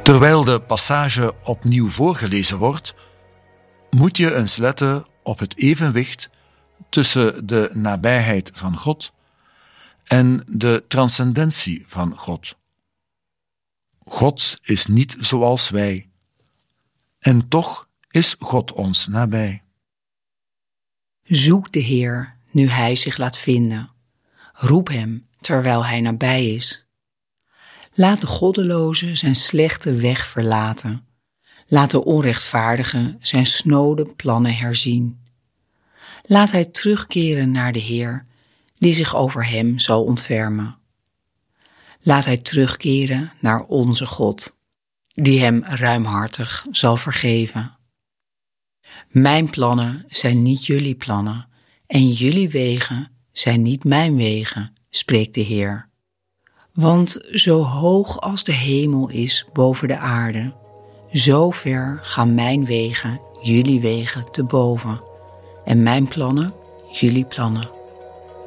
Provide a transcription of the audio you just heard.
Terwijl de passage opnieuw voorgelezen wordt, moet je eens letten op het evenwicht tussen de nabijheid van God en de transcendentie van God. God is niet zoals wij, en toch is God ons nabij. Zoek de Heer nu Hij zich laat vinden. Roep Hem terwijl Hij nabij is. Laat de goddeloze zijn slechte weg verlaten. Laat de onrechtvaardige zijn snode plannen herzien. Laat hij terugkeren naar de Heer, die zich over hem zal ontfermen. Laat hij terugkeren naar onze God, die hem ruimhartig zal vergeven. Mijn plannen zijn niet jullie plannen, en jullie wegen zijn niet mijn wegen, spreekt de Heer. Want zo hoog als de hemel is boven de aarde, zo ver gaan mijn wegen jullie wegen te boven, en mijn plannen jullie plannen.